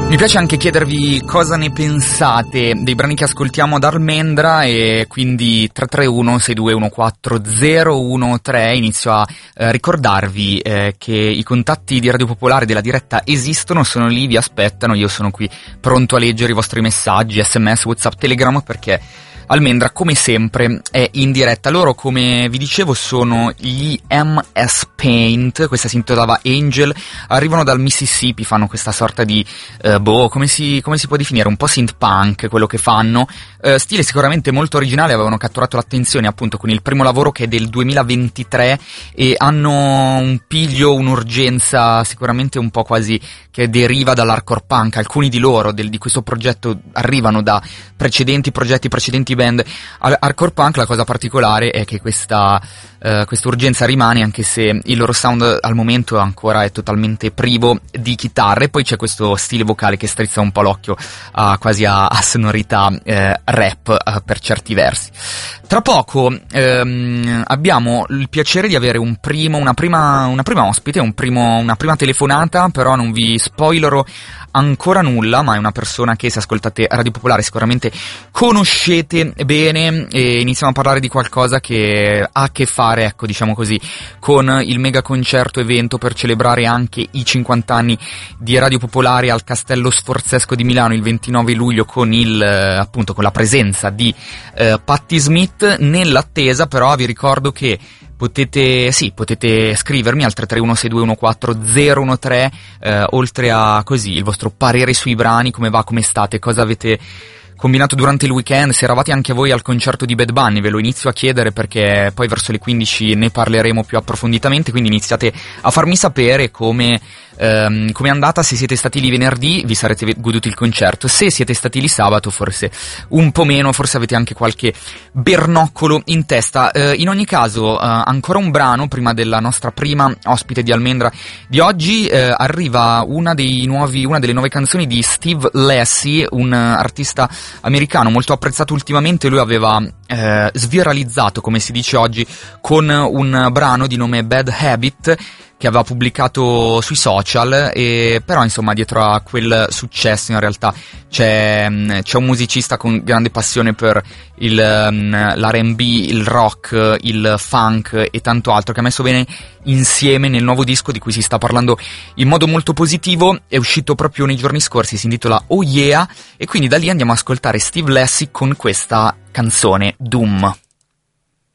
Mi piace anche chiedervi cosa ne pensate dei brani che ascoltiamo ad Almendra, e quindi 331-6214013. Inizio a ricordarvi che i contatti di Radio Popolare della diretta esistono, sono lì, vi aspettano, io sono qui pronto a leggere i vostri messaggi, SMS, WhatsApp, Telegram, perché Almendra, come sempre, è in diretta. Loro, come vi dicevo, sono gli MS Paint, questa si intitolava Angel, arrivano dal Mississippi, fanno questa sorta di, come si può definire, un po' synth punk quello che fanno, stile sicuramente molto originale, avevano catturato l'attenzione appunto con il primo lavoro che è del 2023 e hanno un piglio, un'urgenza sicuramente un po' quasi che deriva dall'hardcore punk. Alcuni di loro, di questo progetto, arrivano da precedenti progetti, precedenti band. Hardcore punk, la cosa particolare è che questa urgenza rimane, anche se il loro sound al momento ancora è totalmente privo di chitarre. Poi c'è questo stile vocale che strizza un po' l'occhio quasi a sonorità rap per certi versi. Tra poco abbiamo il piacere di avere una prima ospite, una prima telefonata, però non vi spoilerò ancora nulla, ma è una persona che, se ascoltate Radio Popolare, sicuramente conoscete bene, e iniziamo a parlare di qualcosa che ha a che fare, ecco, diciamo così, con il mega concerto evento per celebrare anche i 50 anni di Radio Popolare al Castello Sforzesco di Milano il 29 luglio con appunto con la presenza di Patti Smith. Nell'attesa però vi ricordo che potete scrivermi al 331-6214013, oltre a così il vostro parere sui brani, come va, come state, cosa avete combinato durante il weekend, se eravate anche voi al concerto di Bad Bunny. Ve lo inizio a chiedere perché poi verso le 15 ne parleremo più approfonditamente, quindi iniziate a farmi sapere come è andata. Se siete stati lì venerdì vi sarete goduti il concerto, se siete stati lì sabato forse un po' meno, forse avete anche qualche bernoccolo in testa. In ogni caso ancora un brano prima della nostra prima ospite di Almendra di oggi. Arriva una delle nuove canzoni di Steve Lacy, un artista americano molto apprezzato ultimamente. Lui aveva sviralizzato, come si dice oggi, con un brano di nome Bad Habit che aveva pubblicato sui social, e però insomma dietro a quel successo in realtà c'è un musicista con grande passione per l'R&B, il rock, il funk e tanto altro, che ha messo bene insieme nel nuovo disco di cui si sta parlando in modo molto positivo. È uscito proprio nei giorni scorsi, si intitola Oh Yeah, e quindi da lì andiamo ad ascoltare Steve Lacy con questa canzone Doom.